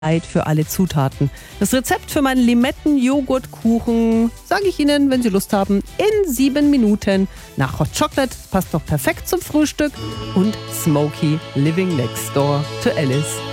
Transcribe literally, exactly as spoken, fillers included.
Zeit für alle Zutaten. Das Rezept für meinen Limetten-Joghurtkuchen sage ich Ihnen, wenn Sie Lust haben, in sieben Minuten. Nach Hot Chocolate, das passt noch perfekt zum Frühstück, und Smoky Living Next Door to Alice.